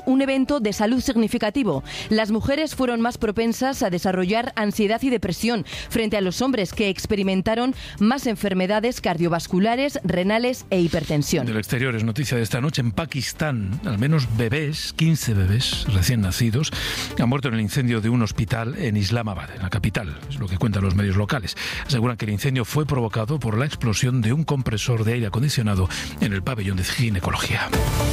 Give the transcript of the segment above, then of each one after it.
un evento de salud significativo. Las mujeres fueron más propensas a desarrollar ansiedad y depresión frente a los hombres, que experimentaron más enfermedades cardiovasculares, renales e hipertensión. Del exterior es noticia de esta noche. En Pakistán, al menos 15 bebés recién nacidos han muerto en el incendio de un hospital en Islamabad, en la capital. Es lo que cuentan los medios locales. Aseguran que el incendio fue provocado por la explosión de un compresor de aire acondicionado en el pabellón de ginecología.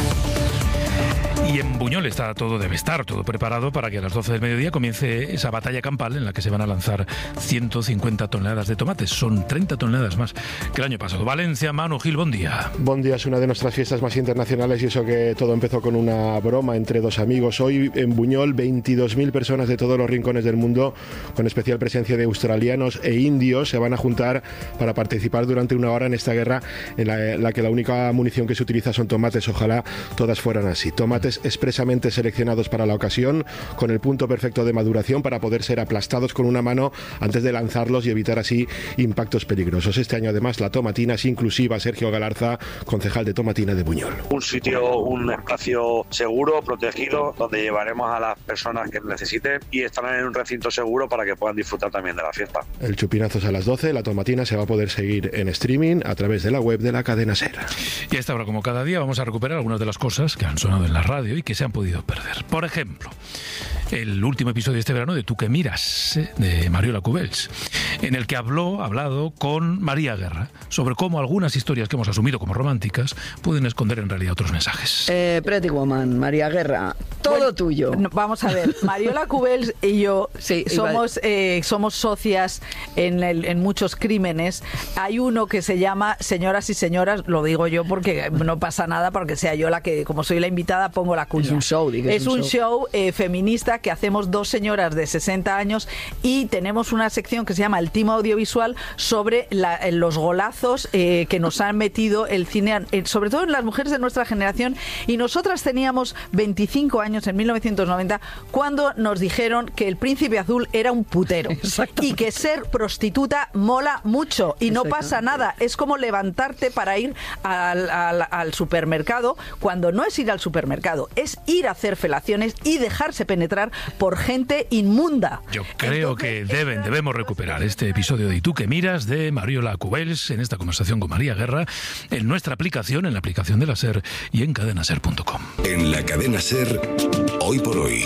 Y en Buñol debe estar todo preparado para que a las 12 del mediodía comience esa batalla campal en la que se van a lanzar 150 toneladas de tomates. Son 30 toneladas más que el año pasado. Valencia, Manu Gil, buen día. Buen día, es una de nuestras fiestas más internacionales y eso que todo empezó con una broma entre dos amigos. Hoy en Buñol 22.000 personas de todos los rincones del mundo, con especial presencia de australianos e indios, se van a juntar para participar durante una hora en esta guerra en la que la única munición que se utiliza son tomates. Ojalá todas fueran así. Tomates expresamente seleccionados para la ocasión, con el punto perfecto de maduración para poder ser aplastados con una mano antes de lanzarlos y evitar así impactos peligrosos. Este año además la tomatina es inclusiva. Sergio Galarza, concejal de Tomatina de Buñol. Un espacio seguro, protegido, donde llevaremos a las personas que necesiten y estarán en un recinto seguro para que puedan disfrutar también de la fiesta. El chupinazo es a las 12, la tomatina se va a poder seguir en streaming a través de la web de la cadena SER. Y a esta hora, como cada día, vamos a recuperar algunas de las cosas que han sonado en la radio y que se han podido perder. Por ejemplo, el último episodio de este verano de Tú que miras, de Mariola Cubells, en el que hablado con María Guerra sobre cómo algunas historias que hemos asumido como románticas pueden esconder en realidad otros mensajes. Pretty Woman, María Guerra, todo tuyo. Vamos a ver, Mariola Cubells y yo somos socias en muchos crímenes. Hay uno que se llama Señoras y Señoras, lo digo yo porque no pasa nada, porque sea yo la que, como soy la invitada, pongo la cuña. Es un show, es un show feminista que hacemos dos señoras de 60 años y tenemos una sección que se llama El Timo Audiovisual sobre los golazos que nos han metido el cine, sobre todo en las mujeres de nuestra generación. Y nosotras teníamos 25 años en 1990 cuando nos dijeron que El Príncipe Azul era un putero y que ser prostituta mola mucho y no pasa nada. Es como levantarte para ir al supermercado, cuando no es ir al supermercado, es ir a hacer felaciones y dejarse penetrar por gente inmunda. Yo creo que debemos recuperar este episodio de Y tú que miras, de Mariola Cubells, en esta conversación con María Guerra, en nuestra aplicación, en la aplicación de la SER y en cadenaser.com. En la cadena SER, Hoy por Hoy,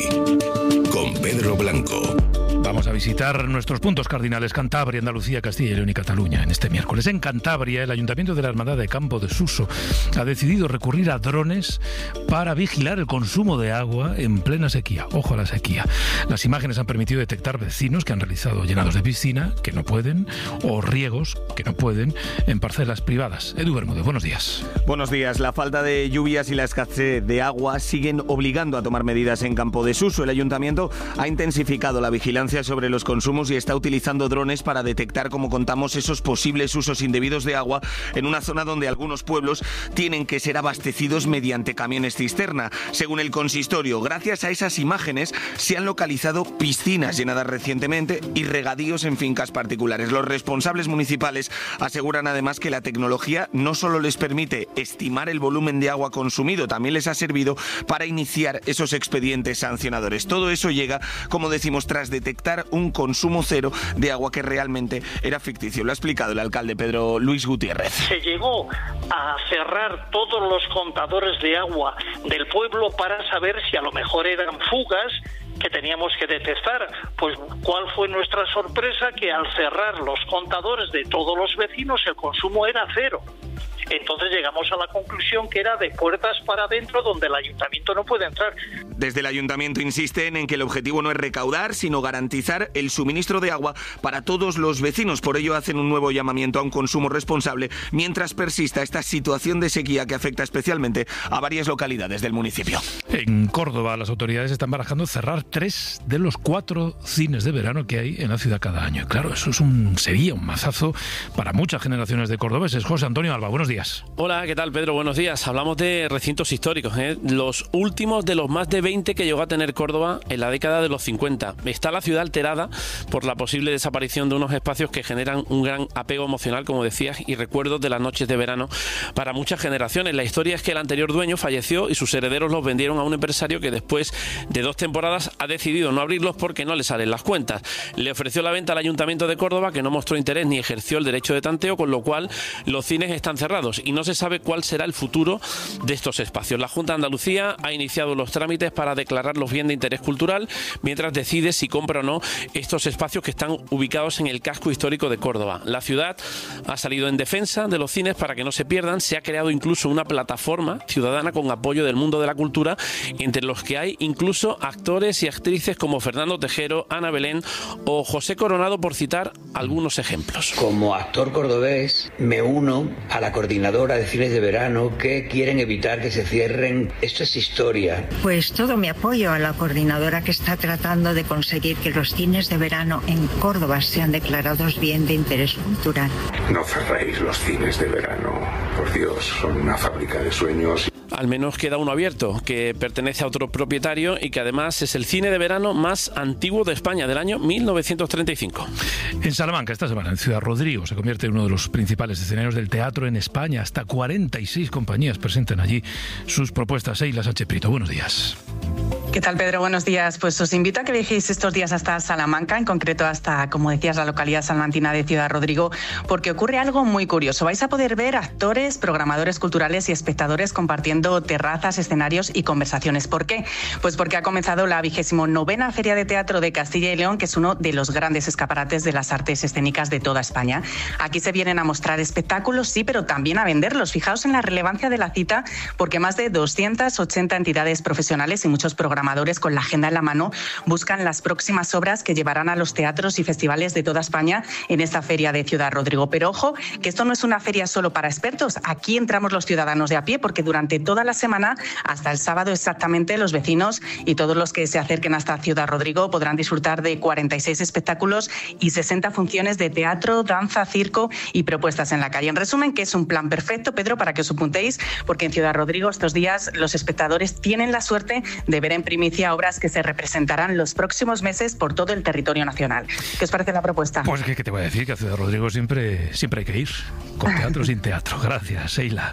con Pedro Blanco. Vamos a visitar nuestros puntos cardinales: Cantabria, Andalucía, Castilla y León y Cataluña en este miércoles. En Cantabria, el Ayuntamiento de la Hermandad de Campo de Suso ha decidido recurrir a drones para vigilar el consumo de agua en plena sequía. Ojo a la sequía. Las imágenes han permitido detectar vecinos que han realizado llenados de piscina que no pueden, o riegos que no pueden, en parcelas privadas. Edu Bermúdez, buenos días. Buenos días. La falta de lluvias y la escasez de agua siguen obligando a tomar medidas en Campo de Suso. El Ayuntamiento ha intensificado la vigilancia sobre los consumos y está utilizando drones para detectar, como contamos, esos posibles usos indebidos de agua en una zona donde algunos pueblos tienen que ser abastecidos mediante camiones cisterna. Según el consistorio, gracias a esas imágenes se han localizado piscinas llenadas recientemente y regadíos en fincas particulares. Los responsables municipales aseguran además que la tecnología no solo les permite estimar el volumen de agua consumido, también les ha servido para iniciar esos expedientes sancionadores. Todo eso llega, como decimos, tras detectar un consumo cero de agua que realmente era ficticio. Lo ha explicado el alcalde Pedro Luis Gutiérrez. Se llegó a cerrar todos los contadores de agua del pueblo para saber si a lo mejor eran fugas que teníamos que detectar. Pues ¿cuál fue nuestra sorpresa? Que al cerrar los contadores de todos los vecinos el consumo era cero. Entonces llegamos a la conclusión que era de puertas para adentro, donde el ayuntamiento no puede entrar. Desde el ayuntamiento insisten en que el objetivo no es recaudar, sino garantizar el suministro de agua para todos los vecinos. Por ello hacen un nuevo llamamiento a un consumo responsable mientras persista esta situación de sequía que afecta especialmente a varias localidades del municipio. En Córdoba, las autoridades están barajando cerrar 3 de los 4 cines de verano que hay en la ciudad cada año. Y claro, eso sería un mazazo para muchas generaciones de cordobeses. José Antonio Alba, buenos días. días. Hola, ¿qué tal, Pedro? Buenos días. Hablamos de recintos históricos, los últimos de los más de 20 que llegó a tener Córdoba en la década de los 50. Está la ciudad alterada por la posible desaparición de unos espacios que generan un gran apego emocional, como decías, y recuerdos de las noches de verano para muchas generaciones. La historia es que el anterior dueño falleció y sus herederos los vendieron a un empresario que después de 2 temporadas ha decidido no abrirlos porque no le salen las cuentas. Le ofreció la venta al Ayuntamiento de Córdoba, que no mostró interés ni ejerció el derecho de tanteo, con lo cual los cines están cerrados y no se sabe cuál será el futuro de estos espacios. La Junta de Andalucía ha iniciado los trámites para declararlos bien de interés cultural, mientras decide si compra o no estos espacios que están ubicados en el casco histórico de Córdoba. La ciudad ha salido en defensa de los cines para que no se pierdan. Se ha creado incluso una plataforma ciudadana con apoyo del mundo de la cultura, entre los que hay incluso actores y actrices como Fernando Tejero, Ana Belén o José Coronado, por citar algunos ejemplos. Como actor cordobés me uno a la coordinadora de cines de verano que quieren evitar que se cierren. Esto es historia. Pues todo mi apoyo a la coordinadora que está tratando de conseguir que los cines de verano en Córdoba sean declarados bien de interés cultural. No cerréis los cines de verano, por Dios, son una fábrica de sueños. Al menos queda uno abierto, que pertenece a otro propietario y que además es el cine de verano más antiguo de España, del año 1935. En Salamanca, esta semana, en Ciudad Rodrigo, se convierte en uno de los principales escenarios del teatro en España. Hasta 46 compañías presentan allí sus propuestas. Seila Sánchez Prieto, buenos días. ¿Qué tal, Pedro? Buenos días. Pues os invito a que viajéis estos días hasta Salamanca, en concreto hasta, como decías, la localidad salmantina de Ciudad Rodrigo, porque ocurre algo muy curioso. Vais a poder ver actores, programadores culturales y espectadores compartiendo terrazas, escenarios y conversaciones. ¿Por qué? Pues porque ha comenzado la 29ª Feria de Teatro de Castilla y León, que es uno de los grandes escaparates de las artes escénicas de toda España. Aquí se vienen a mostrar espectáculos, sí, pero también a venderlos. Fijaos en la relevancia de la cita, porque más de 280 entidades profesionales y muchos programadores con la agenda en la mano buscan las próximas obras que llevarán a los teatros y festivales de toda España en esta feria de Ciudad Rodrigo. Pero ojo, que esto no es una feria solo para expertos. Aquí entramos los ciudadanos de a pie, porque durante toda la semana, hasta el sábado exactamente, los vecinos y todos los que se acerquen hasta Ciudad Rodrigo podrán disfrutar de 46 espectáculos y 60 funciones de teatro, danza, circo y propuestas en la calle. En resumen, que es un plan perfecto, Pedro, para que os apuntéis, porque en Ciudad Rodrigo estos días los espectadores tienen la suerte de ver en primicia obras que se representarán los próximos meses por todo el territorio nacional. ¿Qué os parece la propuesta? Pues ¿qué te voy a decir? Que a Ciudad Rodrigo siempre hay que ir, con teatro sin teatro. Gracias, Seila.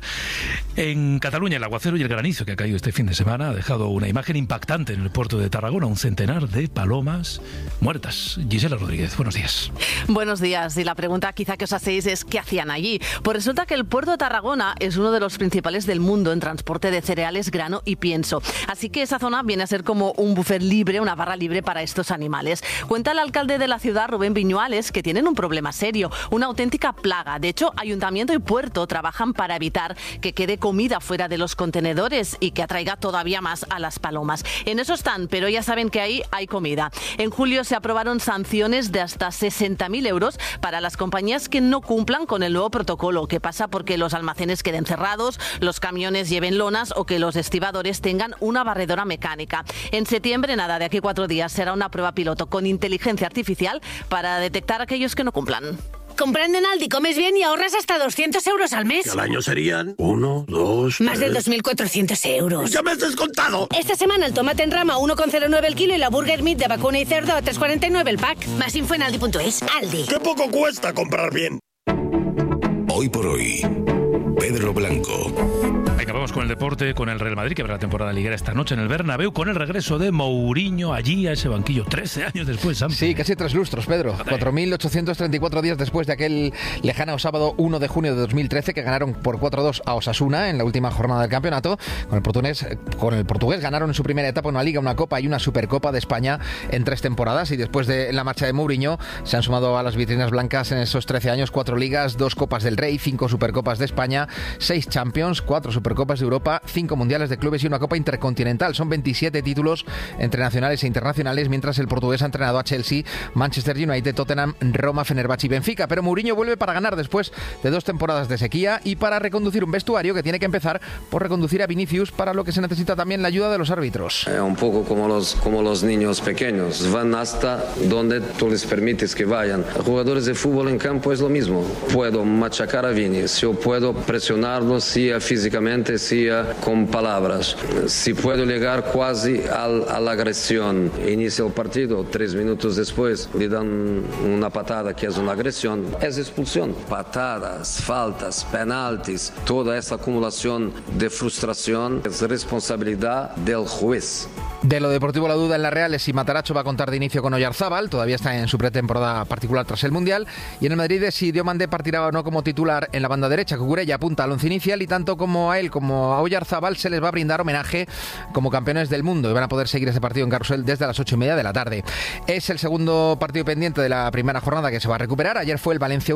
En Cataluña, el aguacero y el granizo que ha caído este fin de semana ha dejado una imagen impactante en el puerto de Tarragona, un centenar de palomas muertas. Gisela Rodríguez, buenos días. Buenos días, y la pregunta quizá que os hacéis es ¿qué hacían allí? Pues resulta que el puerto de Tarragona es uno de los principales del mundo en transporte de cereales, grano y pienso. Así que esa zona viene a ser como un buffet libre, una barra libre para estos animales. Cuenta el alcalde de la ciudad, Rubén Viñuales, que tienen un problema serio, una auténtica plaga. De hecho, ayuntamiento y puerto trabajan para evitar que quede comida fuera de los contenedores y que atraiga todavía más a las palomas. En eso están, pero ya saben que ahí hay comida. En julio se aprobaron sanciones de hasta 60.000 euros para las compañías que no cumplan con el nuevo protocolo, que pasa porque los almacenes queden cerrados, los camiones lleven lonas o que los estibadores tengan una barredora mecánica. En septiembre, nada, de aquí 4 días, será una prueba piloto con inteligencia artificial para detectar a aquellos que no cumplan. Comprando en Aldi comes bien y ahorras hasta 200 euros al mes. ¿Y al año serían? 1, 2, Más de 2.400 euros. ¡Ya me has descontado! Esta semana el tomate en rama 1,09 el kilo y la burger meat de vacuna y cerdo a 3,49 el pack. Más info en aldi.es. Aldi. ¡Qué poco cuesta comprar bien! Hoy por hoy, Pedro Blanco. Acabamos con el deporte, con el Real Madrid, que abre la temporada liguera esta noche en el Bernabéu, con el regreso de Mourinho allí a ese banquillo, 13 años después, Sam. Sí, casi 3 lustros, Pedro. 4.834 días después de aquel lejano sábado 1 de junio de 2013, que ganaron por 4-2 a Osasuna en la última jornada del campeonato. Con el portugués ganaron en su primera etapa una Liga, una Copa y una Supercopa de España en 3 temporadas, y después de la marcha de Mourinho se han sumado a las vitrinas blancas en esos 13 años 4 Ligas, 2 Copas del Rey, 5 Supercopas de España, 6 Champions, 4 Supercopas de Europa, 5 Mundiales de Clubes y una Copa Intercontinental. Son 27 títulos entre nacionales e internacionales, mientras el portugués ha entrenado a Chelsea, Manchester United, Tottenham, Roma, Fenerbahce y Benfica. Pero Mourinho vuelve para ganar después de 2 temporadas de sequía y para reconducir un vestuario que tiene que empezar por reconducir a Vinicius, para lo que se necesita también la ayuda de los árbitros. Un poco como los niños pequeños, van hasta donde tú les permites que vayan. Jugadores de fútbol en campo es lo mismo. Puedo machacar a Vini, yo puedo presionar presionarlo, sea físicamente, sea con palabras. Si puedo llegar casi a la agresión, inicia el partido, 3 minutos después le dan una patada que es una agresión, es expulsión. Patadas, faltas, penaltis, toda esa acumulación de frustración es responsabilidad del juez. De lo deportivo, la duda en la Real es si Matarazzo va a contar de inicio con Oyarzábal, todavía está en su pretemporada particular tras el Mundial, y en el Madrid es si Diomande partirá o no como titular en la banda derecha. Cucurella apunta al once inicial y tanto como a él como a Oyarzábal se les va a brindar homenaje como campeones del mundo y van a poder seguir ese partido en Carrusel desde las 8:30 de la tarde. Es el segundo partido pendiente de la primera jornada que se va a recuperar. Ayer fue el Valencia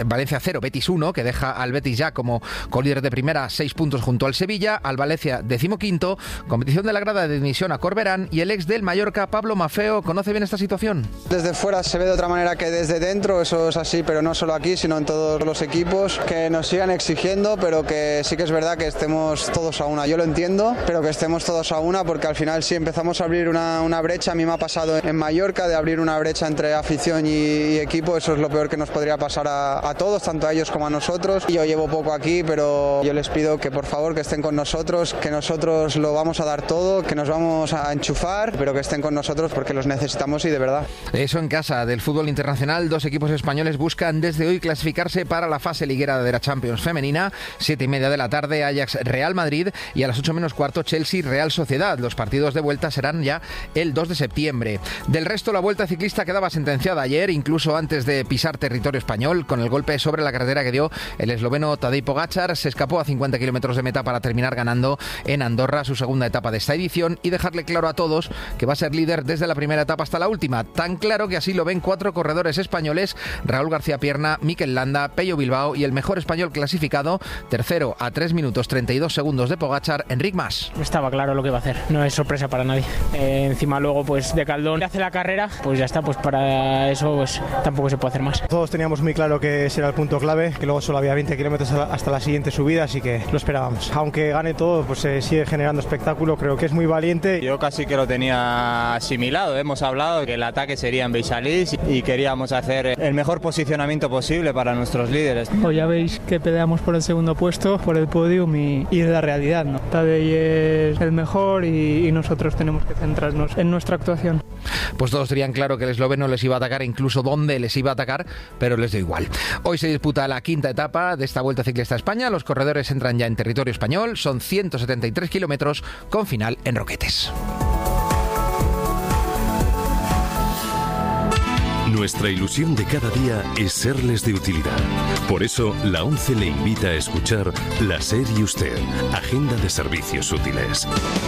0, Betis 1, que deja al Betis ya como colíder de primera, 6 puntos junto al Sevilla, al Valencia 15º, competición de la grada de admisión a Corberán, y el ex del Mallorca, Pablo Maffeo, conoce bien esta situación. Desde fuera se ve de otra manera que desde dentro, eso es así, pero no solo aquí, sino en todos los equipos, que nos sigan exigiendo, pero que sí que es verdad que estemos todos a una. Yo lo entiendo, pero que estemos todos a una, porque al final si empezamos a abrir una brecha, a mí me ha pasado en Mallorca de abrir una brecha entre afición y equipo, eso es lo peor que nos podría pasar a todos, tanto a ellos como a nosotros. Yo llevo poco aquí, pero yo les pido que por favor que estén con nosotros, que nosotros lo vamos a dar todo, que nos vamos a enchufar, pero que estén con nosotros porque los necesitamos y de verdad. Eso en casa del fútbol internacional, 2 equipos españoles buscan desde hoy clasificarse para la fase liguera de la Champions femenina. 7:30 de la tarde, Ajax Real Madrid, y a las 8 menos cuarto Chelsea Real Sociedad. Los partidos de vuelta serán ya el 2 de septiembre. Del resto, la Vuelta Ciclista quedaba sentenciada ayer, incluso antes de pisar territorio español, con el golpe sobre la carretera que dio el esloveno Tadej Pogačar. Se escapó a 50 kilómetros de meta para terminar ganando en Andorra su segunda etapa de esta edición y dejarle claro a todos que va a ser líder desde la primera etapa hasta la última. Tan claro que así lo ven 4 corredores españoles: Raúl García Pierna, Mikel Landa, Pello Bilbao y el mejor español clasificado, tercero a 3 minutos 32 segundos de Pogačar, Enric Mas. Estaba claro lo que va a hacer, no es sorpresa para nadie. Encima luego pues de Caldón hace la carrera, pues ya está, pues para eso pues tampoco se puede hacer más. Todos teníamos muy claro que ese era el punto clave, que luego solo había 20 kilómetros hasta la siguiente subida, así que lo esperábamos. Aunque gane todo, pues se sigue generando espectáculo, creo que es muy valiente. Yo casi que lo tenía asimilado, hemos hablado que el ataque sería en Beixalís y queríamos hacer el mejor posicionamiento posible para nuestros líderes. Hoy ya veis que peleamos por el segundo puesto, por el podium y es la realidad, ¿no? Tadej es el mejor y nosotros tenemos que centrarnos en nuestra actuación. Pues todos tenían claro que el esloveno les iba a atacar, incluso dónde les iba a atacar, pero les dio igual. Hoy se disputa la quinta etapa de esta Vuelta Ciclista a España. Los corredores entran ya en territorio español, son 173 kilómetros con final en Roquetes. Nuestra ilusión de cada día es serles de utilidad. Por eso, la ONCE le invita a escuchar La SER y Usted, Agenda de Servicios Útiles.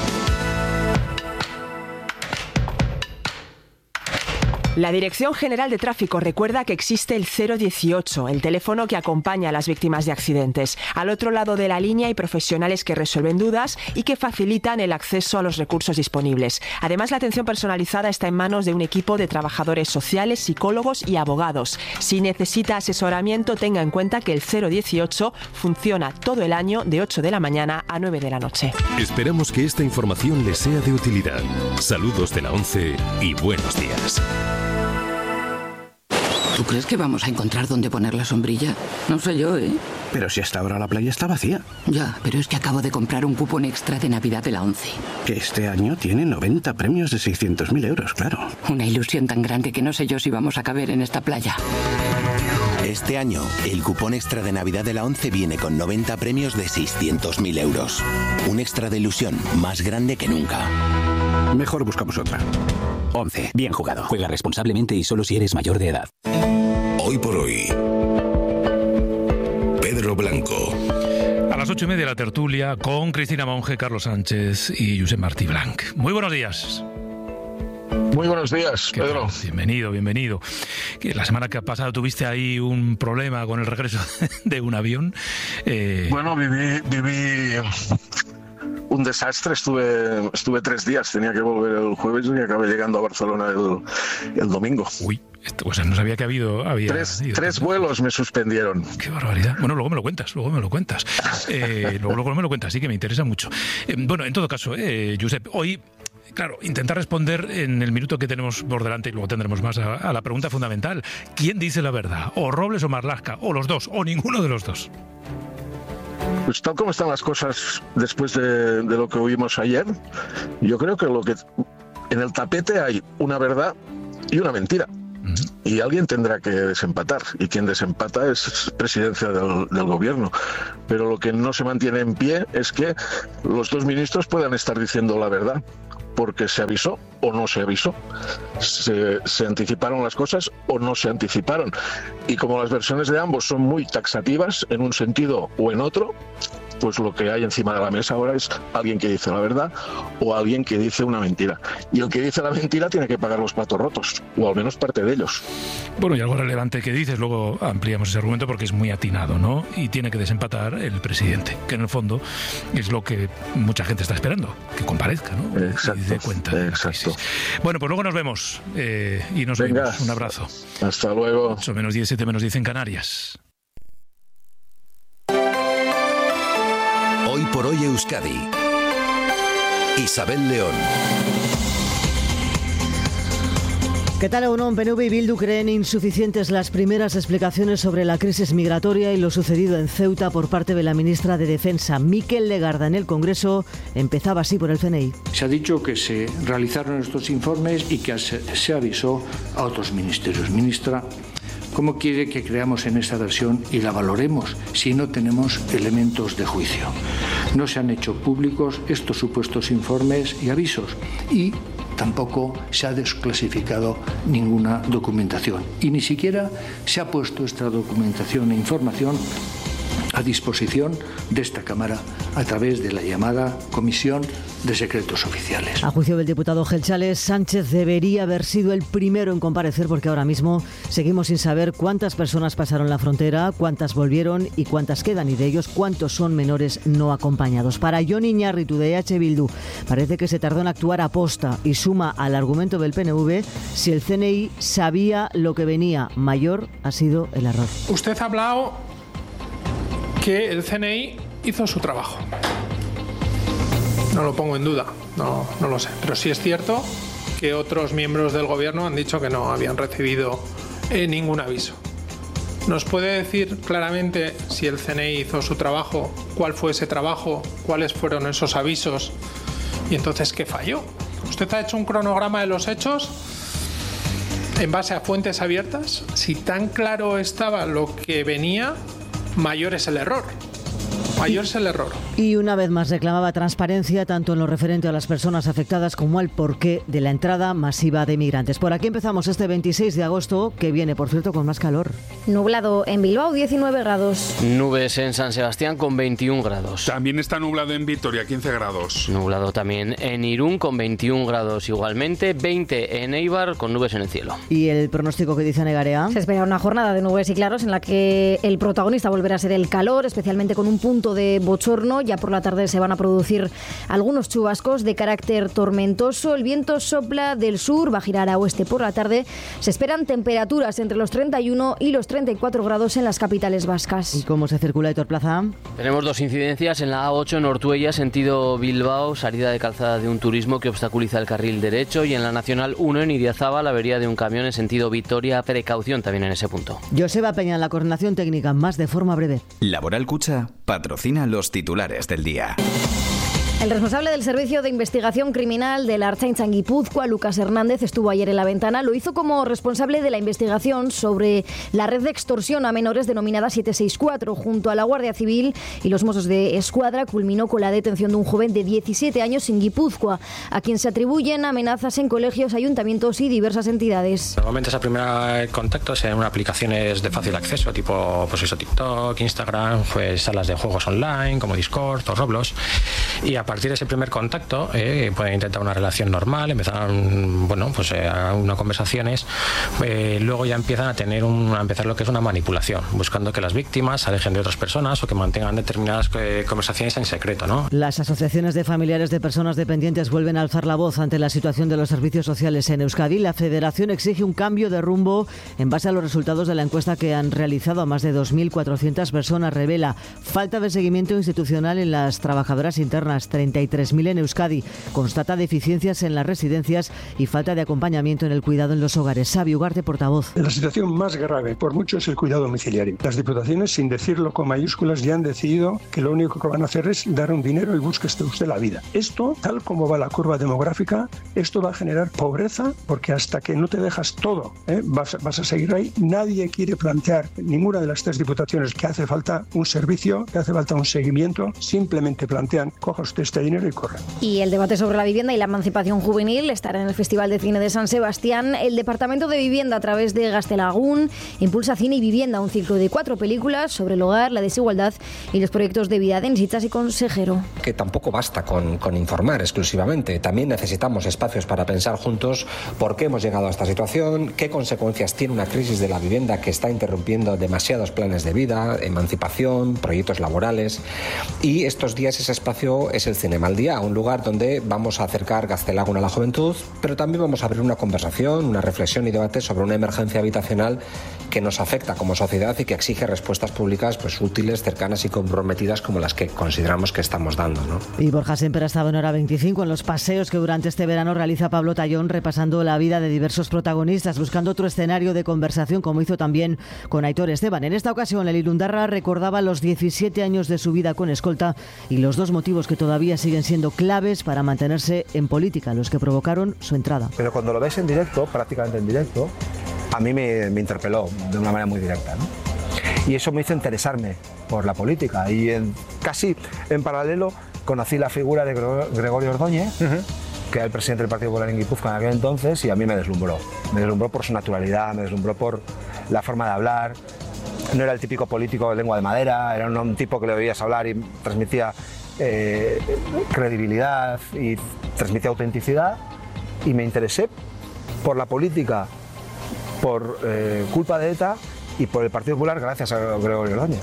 La Dirección General de Tráfico recuerda que existe el 018, el teléfono que acompaña a las víctimas de accidentes. Al otro lado de la línea hay profesionales que resuelven dudas y que facilitan el acceso a los recursos disponibles. Además, la atención personalizada está en manos de un equipo de trabajadores sociales, psicólogos y abogados. Si necesita asesoramiento, tenga en cuenta que el 018 funciona todo el año de 8 de la mañana a 9 de la noche. Esperamos que esta información les sea de utilidad. Saludos de la ONCE y buenos días. ¿Tú crees que vamos a encontrar dónde poner la sombrilla? No sé yo, ¿eh? Pero si hasta ahora la playa está vacía. Ya, pero es que acabo de comprar un cupón extra de Navidad de la ONCE. Que este año tiene 90 premios de 600.000 euros, claro. Una ilusión tan grande que no sé yo si vamos a caber en esta playa. Este año, el cupón extra de Navidad de la ONCE viene con 90 premios de 600.000 euros. Un extra de ilusión más grande que nunca. Mejor buscamos otra. ONCE. Bien jugado. Juega responsablemente y solo si eres mayor de edad. Hoy por hoy, Pedro Blanco. A las 8:30 la tertulia con Cristina Monge, Carlos Sánchez y Josep Martí Blanc. Muy buenos días. Muy buenos días, Pedro. Bienvenido. Que la semana que ha pasado tuviste ahí un problema con el regreso de un avión. Bueno, viví un desastre. Estuve 3 días, tenía que volver el jueves y acabé llegando a Barcelona el domingo. Uy, o sea, no sabía que había... Tres vuelos me suspendieron. Qué barbaridad. Bueno, luego me lo cuentas. luego me lo cuentas, sí que me interesa mucho. Bueno, en todo caso, Josep, hoy... Claro, intentar responder en el minuto que tenemos por delante, y luego tendremos más, a la pregunta fundamental. ¿Quién dice la verdad? ¿O Robles o Marlaska? ¿O los dos? ¿O ninguno de los dos? Pues tal como están las cosas después de lo que oímos ayer, yo creo que en el tapete hay una verdad y una mentira. Y alguien tendrá que desempatar, y quien desempata es presidencia del gobierno. Pero lo que no se mantiene en pie es que los dos ministros puedan estar diciendo la verdad, porque se avisó o no se avisó, se anticiparon las cosas o no se anticiparon. Y como las versiones de ambos son muy taxativas en un sentido o en otro, pues lo que hay encima de la mesa ahora es alguien que dice la verdad o alguien que dice una mentira. Y el que dice la mentira tiene que pagar los platos rotos, o al menos parte de ellos. Bueno, y algo relevante que dices, luego ampliamos ese argumento porque es muy atinado, ¿no? Y tiene que desempatar el presidente, que en el fondo es lo que mucha gente está esperando, que comparezca, ¿no? Exacto, y dé cuenta. Exacto. Bueno, pues luego nos vemos y nos vemos. Un abrazo. Hasta luego. 8-10, 7-10 en Canarias. Hoy por hoy Euskadi. Isabel León. ¿Qué tal, Egunon? PNV y Bildu creen insuficientes las primeras explicaciones sobre la crisis migratoria y lo sucedido en Ceuta por parte de la ministra de Defensa. Miquel Legarda en el Congreso empezaba así por el CNI. Se ha dicho que se realizaron estos informes y que se avisó a otros ministerios. Ministra, ¿cómo quiere que creamos en esta versión y la valoremos si no tenemos elementos de juicio? No se han hecho públicos estos supuestos informes y avisos y tampoco se ha desclasificado ninguna documentación y ni siquiera se ha puesto esta documentación e información a disposición de esta Cámara a través de la llamada Comisión de Secretos Oficiales. A juicio del diputado Gelchales, Sánchez debería haber sido el primero en comparecer porque ahora mismo seguimos sin saber cuántas personas pasaron la frontera, cuántas volvieron y cuántas quedan, y de ellos cuántos son menores no acompañados. Para Jon Iñárritu de EH Bildu, parece que se tardó en actuar a posta y suma al argumento del PNV: si el CNI sabía lo que venía, mayor ha sido el error. Usted ha hablado que el CNI hizo su trabajo. No lo pongo en duda, no lo sé. Pero sí es cierto que otros miembros del gobierno han dicho que no habían recibido ningún aviso. ¿Nos puede decir claramente si el CNI hizo su trabajo, cuál fue ese trabajo, cuáles fueron esos avisos y entonces qué falló? ¿Usted ha hecho un cronograma de los hechos en base a fuentes abiertas? Si tan claro estaba lo que venía, mayor es el error. Mayor es el error. Y una vez más reclamaba transparencia tanto en lo referente a las personas afectadas como al porqué de la entrada masiva de migrantes. Por aquí empezamos este 26 de agosto, que viene, por cierto, con más calor. Nublado en Bilbao, 19 grados. Nubes en San Sebastián con 21 grados. También está nublado en Vitoria, 15 grados. Nublado también en Irún con 21 grados igualmente, 20 en Eibar con nubes en el cielo. ¿Y el pronóstico que dice Negarea? Se espera una jornada de nubes y claros en la que el protagonista volverá a ser el calor, especialmente con un punto de bochorno. Ya por la tarde se van a producir algunos chubascos de carácter tormentoso. El viento sopla del sur, va a girar a oeste por la tarde. Se esperan temperaturas entre los 31 y los 34 grados en las capitales vascas. ¿Y cómo se circula, Héctor Plaza? Tenemos dos incidencias en la A8 en Ortuella, sentido Bilbao, salida de calzada de un turismo que obstaculiza el carril derecho, y en la Nacional 1 en Idiazábal, la avería de un camión en sentido Vitoria, precaución también en ese punto. Joseba Peña en la coordinación técnica, más de forma breve. Laboral Cucha patrocina los titulares del día. El responsable del Servicio de Investigación Criminal de la Ertzaintza en Guipúzcoa, Lucas Hernández, estuvo ayer en La Ventana. Lo hizo como responsable de la investigación sobre la red de extorsión a menores denominada 764. Junto a la Guardia Civil y los Mossos de Escuadra, culminó con la detención de un joven de 17 años en Guipúzcoa, a quien se atribuyen amenazas en colegios, ayuntamientos y diversas entidades. Normalmente ese primer contacto es en aplicaciones de fácil acceso, tipo TikTok, Instagram, salas de juegos online como Discord o Roblox, y a partir de ese primer contacto pueden intentar una relación normal, empezaron unas conversaciones, luego ya empiezan a empezar lo que es una manipulación, buscando que las víctimas se alejen de otras personas o que mantengan determinadas conversaciones en secreto, ¿no? Las asociaciones de familiares de personas dependientes vuelven a alzar la voz ante la situación de los servicios sociales en Euskadi. La Federación exige un cambio de rumbo en base a los resultados de la encuesta que han realizado a más de 2.400 personas. Revela falta de seguimiento institucional en las trabajadoras internas. 33.000 en Euskadi. Constata deficiencias en las residencias y falta de acompañamiento en el cuidado en los hogares. Xavi Ugarte, portavoz. La situación más grave por mucho es el cuidado domiciliario. Las diputaciones, sin decirlo con mayúsculas, ya han decidido que lo único que van a hacer es dar un dinero y búsquese usted la vida. Esto, tal como va la curva demográfica, esto va a generar pobreza, porque hasta que no te dejas todo, vas a seguir ahí. Nadie quiere plantear, ninguna de las tres diputaciones, que hace falta un servicio, que hace falta un seguimiento. Simplemente plantean, coja usted este dinero y corre. Y el debate sobre la vivienda y la emancipación juvenil estará en el Festival de Cine de San Sebastián. El Departamento de Vivienda, a través de Gaztelagun, impulsa Cine y Vivienda, un ciclo de 4 películas sobre el hogar, la desigualdad y los proyectos de vida. Densitas y consejero. Que tampoco basta con informar exclusivamente. También necesitamos espacios para pensar juntos por qué hemos llegado a esta situación, qué consecuencias tiene una crisis de la vivienda que está interrumpiendo demasiados planes de vida, emancipación, proyectos laborales. Y estos días ese espacio es el Cinema al Día, un lugar donde vamos a acercar Gaztelagun a la juventud, pero también vamos a abrir una conversación, una reflexión y debate sobre una emergencia habitacional que nos afecta como sociedad y que exige respuestas públicas útiles, cercanas y comprometidas como las que consideramos que estamos dando, ¿no? Y Borja Semper ha estado en Hora 25 en los paseos que durante este verano realiza Pablo Tallón, repasando la vida de diversos protagonistas, buscando otro escenario de conversación, como hizo también con Aitor Esteban. En esta ocasión, el Irundarra recordaba los 17 años de su vida con escolta y los 2 motivos que todavía siguen siendo claves para mantenerse en política, los que provocaron su entrada. Pero cuando lo ves en directo, prácticamente en directo, a mí me interpeló de una manera muy directa, ¿no? Y eso me hizo interesarme por la política y casi en paralelo conocí la figura de Gregorio Ordóñez, que era el presidente del Partido Popular en Guipúzcoa en aquel entonces, y a mí me deslumbró por su naturalidad, me deslumbró por la forma de hablar. No era el típico político de lengua de madera, era un tipo que le oías hablar y transmitía credibilidad y transmitía autenticidad, y me interesé por la política por culpa de ETA y por el Partido Popular gracias a Gregorio Ordóñez.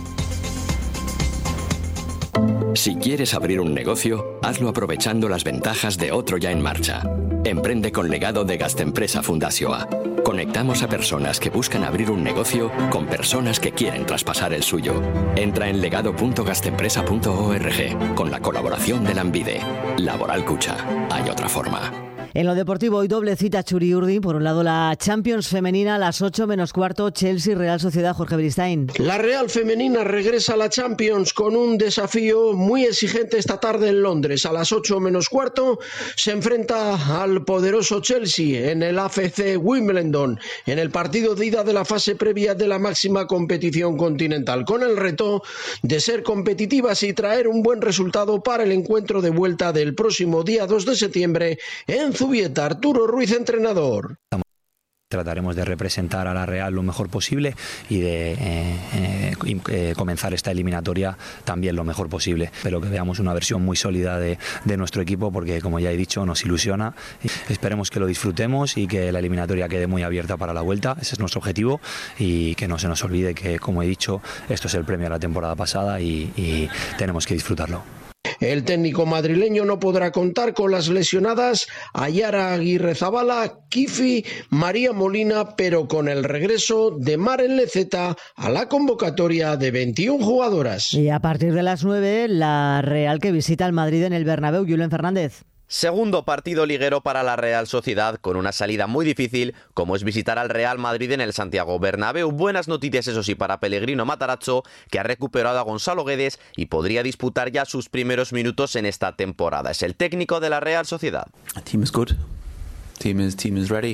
Si quieres abrir un negocio, hazlo aprovechando las ventajas de otro ya en marcha. Emprende con legado de Gaztempresa Fundazioa. Conectamos a personas que buscan abrir un negocio con personas que quieren traspasar el suyo. Entra en legado.gaztempresa.org con la colaboración de Lanbide. Laboral Cucha. Hay otra forma. En lo deportivo, hoy doble cita Churi-Urdi. Por un lado, la Champions femenina a las 8 menos cuarto, Chelsea-Real Sociedad. Jorge Beristain. La Real femenina regresa a la Champions con un desafío muy exigente esta tarde en Londres. A las 8 menos cuarto se enfrenta al poderoso Chelsea en el AFC Wimbledon, en el partido de ida de la fase previa de la máxima competición continental, con el reto de ser competitivas y traer un buen resultado para el encuentro de vuelta del próximo día 2 de septiembre en Zubieta. Arturo Ruiz, entrenador. Trataremos de representar a la Real lo mejor posible y de comenzar esta eliminatoria también lo mejor posible. Pero que veamos una versión muy sólida de nuestro equipo, porque como ya he dicho, nos ilusiona. Esperemos que lo disfrutemos y que la eliminatoria quede muy abierta para la vuelta. Ese es nuestro objetivo, y que no se nos olvide que, como he dicho, esto es el premio a la temporada pasada y tenemos que disfrutarlo. El técnico madrileño no podrá contar con las lesionadas Ayara Aguirrezabala, Kifi, María Molina, pero con el regreso de Maren Leceta a la convocatoria de 21 jugadoras. Y a partir de las 9, la Real que visita al Madrid en el Bernabéu. Julen Fernández. Segundo partido liguero para la Real Sociedad, con una salida muy difícil, como es visitar al Real Madrid en el Santiago Bernabéu. Buenas noticias, eso sí, para Pellegrino Matarazzo, que ha recuperado a Gonzalo Guedes y podría disputar ya sus primeros minutos en esta temporada. Es el técnico de la Real Sociedad. Team is good. Team is ready.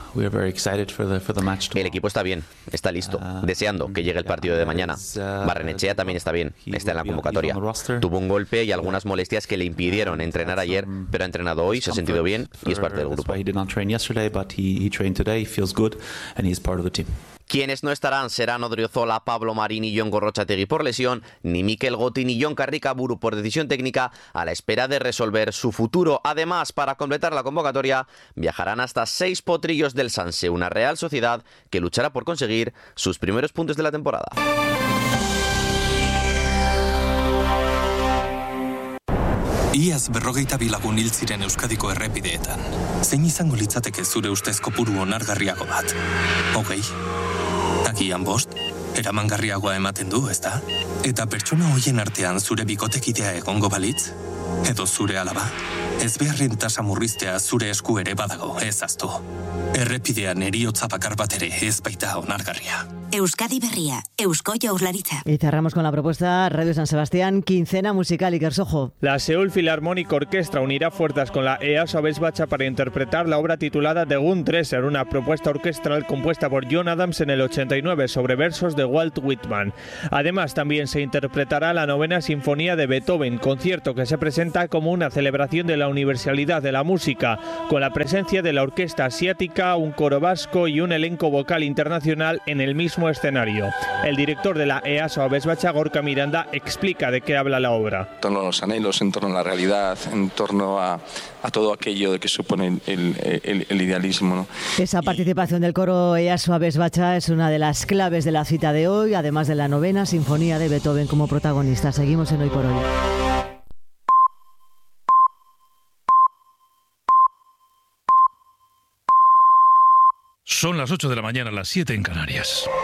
El equipo está bien, está listo, deseando que llegue el partido de mañana. Barrenechea también está bien, está en la convocatoria. Tuvo un golpe y algunas molestias que le impidieron entrenar ayer, pero ha entrenado hoy, se ha sentido bien y es parte del grupo. Quienes no estarán serán Odriozola, Pablo Marín y Jon Gorrochategui por lesión, ni Mikel Gotti ni Jon Carricaburu por decisión técnica, a la espera de resolver su futuro. Además, para completar la convocatoria, viajarán hasta 6 potrillos del Sanse, una Real Sociedad que luchará por conseguir sus primeros puntos de la temporada. Iaz 42 lagun hil ziren Euskadiko errepideetan. Zein izango litzateke zure ustez kopuru onargarriago bat? 20? Agian 5? Eramangarriagoa ematen du, ezta? Eta pertsona hoien artean zure bikotekidea egongo balitz? Edo zure alaba, ezbeharren tasa murriztea zure esku ere badago, ez ahaztu. Errepidean heriotza bakar bat ere ez baita onargarria. Euskadi Berria, Eusko Jaurlaritza. Y cerramos con la propuesta Radio San Sebastián, quincena musical. Iker Sojo. La Seoul Philharmonic Orchestra unirá fuerzas con la EASO Abesbacha para interpretar la obra titulada The Gun Dresser, una propuesta orquestral compuesta por John Adams en el 89 sobre versos de Walt Whitman. Además, también se interpretará la 9ª Sinfonía de Beethoven, concierto que se presenta como una celebración de la universalidad de la música, con la presencia de la Orquesta Asiática, un coro vasco y un elenco vocal internacional en el mismo escenario. El director de la EASO Abesbacha, Gorka Miranda, explica de qué habla la obra. En torno a los anhelos, en torno a la realidad, en torno a todo aquello que supone el idealismo, ¿no? Esa participación del coro EASO Abesbacha es una de las claves de la cita de hoy, además de la 9ª Sinfonía de Beethoven como protagonista. Seguimos en Hoy por Hoy. Son las 8 de la mañana, las 7 en Canarias.